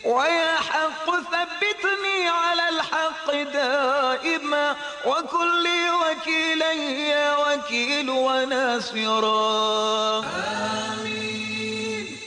ويا حق ثبتني على الحق دائما وكن لي وكيلا يا وكيل وناصرا.